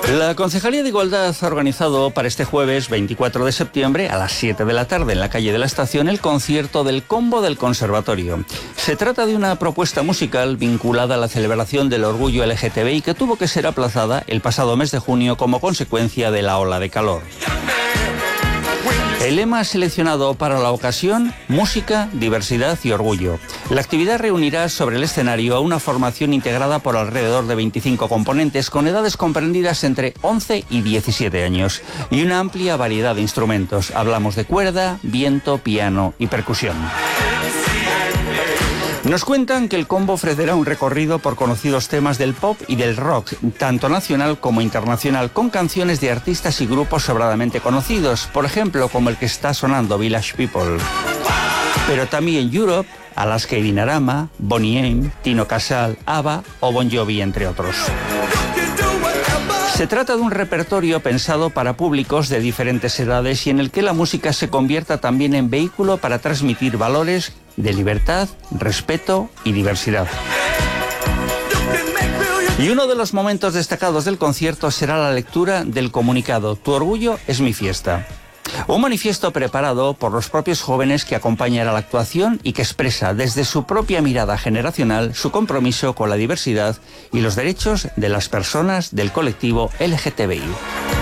La Concejalía de Igualdad ha organizado para este jueves 24 de septiembre a las 7 de la tarde en la calle de la Estación el concierto del Combo del Conservatorio. Se trata de una propuesta musical vinculada a la celebración del orgullo LGTBI que tuvo que ser aplazada el pasado mes de junio como consecuencia de la ola de calor. El lema seleccionado para la ocasión: música, diversidad y orgullo. La actividad reunirá sobre el escenario a una formación integrada por alrededor de 25 componentes con edades comprendidas entre 11 y 17 años y una amplia variedad de instrumentos. Hablamos de cuerda, viento, piano y percusión. Nos cuentan que el combo ofrecerá un recorrido por conocidos temas del pop y del rock, tanto nacional como internacional, con canciones de artistas y grupos sobradamente conocidos, por ejemplo, como el que está sonando, Village People. Pero también Europe, Alaska y Dinarama, Boney M, Tino Casal, ABBA o Bon Jovi, entre otros. Se trata de un repertorio pensado para públicos de diferentes edades y en el que la música se convierta también en vehículo para transmitir valores de libertad, respeto y diversidad. Y uno de los momentos destacados del concierto será la lectura del comunicado "Tu orgullo es mi fiesta". Un manifiesto preparado por los propios jóvenes que acompañan a la actuación y que expresa desde su propia mirada generacional su compromiso con la diversidad y los derechos de las personas del colectivo LGTBI.